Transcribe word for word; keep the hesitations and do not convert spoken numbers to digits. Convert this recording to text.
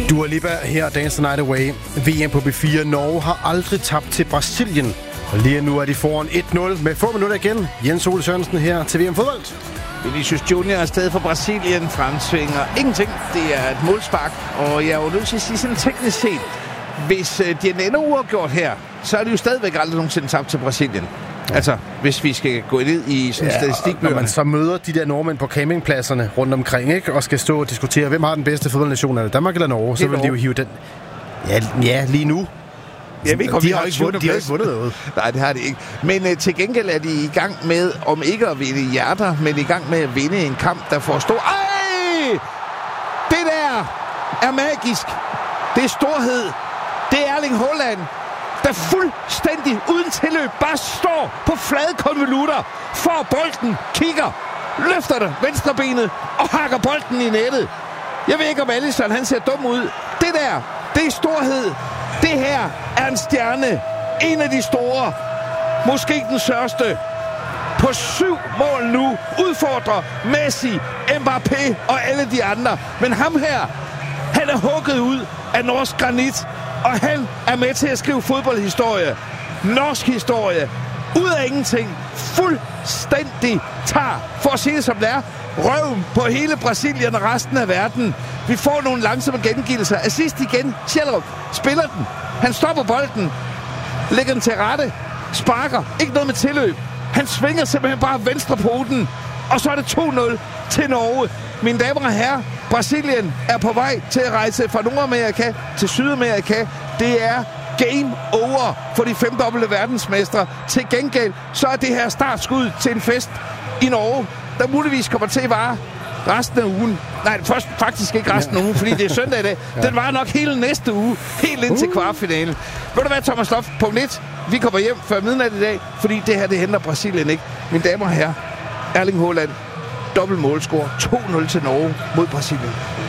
Dua Lipa her, Dance the Night Away. V M på B fire. Norge har aldrig tabt til Brasilien. Og lige nu er de foran et nul med få minutter igen. Jens Ole Sørensen her til V M Fodbold. Vinicius Junior er stadig for Brasilien, fremsvinger ingenting. Det er et målspark, og jeg er jo nødt til at sige sådan teknisk set, hvis øh, de ender uafgjort her, så er det jo stadigvæk aldrig nogensinde tabt til Brasilien. Ja. Altså, hvis vi skal gå ned i sådan ja, statistikbøgerne. Når man så møder de der nordmænd på campingpladserne rundt omkring, ikke, og skal stå og diskutere, hvem har den bedste fodboldnation, er det Danmark eller Norge, så vil de jo hive den. Ja, ja lige nu. Jeg ved ikke, om de, de har har ikke vundet, de har ikke vundet noget. Nej, det har de ikke. Men øh, til gengæld er de i gang med, om ikke at vinde hjerter, men i gang med at vinde en kamp, der får stor... Ej! Det der er magisk. Det er storhed. Det er Erling Haaland, der fuldstændig uden tilløb bare står på flade konvolutter, får bolden, kigger, løfter det venstrebenet og hakker bolden i nettet. Jeg ved ikke, om Alisson han ser dum ud. Det der, det er storhed. Det her er en stjerne. En af de store. Måske den største. På syv mål nu udfordrer Messi, Mbappé og alle de andre. Men ham her, han er hugget ud af norsk granit. Og han er med til at skrive fodboldhistorie. Norsk historie. Ud af ingenting. Fuldstændig tager, for at sige det som det er, røven på hele Brasilien og resten af verden. Vi får nogle langsomme gengivelser. Assist igen. Sjællerup spiller den. Han stopper bolden. Lægger den til rette. Sparker. Ikke noget med tilløb. Han svinger simpelthen bare venstre poten. Og så er det to nul til Norge. Mine damer og herrer, Brasilien er på vej til at rejse fra Nordamerika til Sydamerika. Det er game over for de femdobbelte verdensmestre. Til gengæld så er det her startskud til en fest i Norge, der muligvis kommer til at vare resten af ugen. Nej, først faktisk ikke resten af ugen, fordi det er søndag i dag. Den var nok hele næste uge, helt ind til kvartfinalen. Ved du hvad, Thomas Loft? Punkt et. Vi kommer hjem før midnat i dag, fordi det her, det henter Brasilien ikke. Mine damer og herrer, Erling Haaland, dobbelt målscore, to nul til Norge mod Brasilien.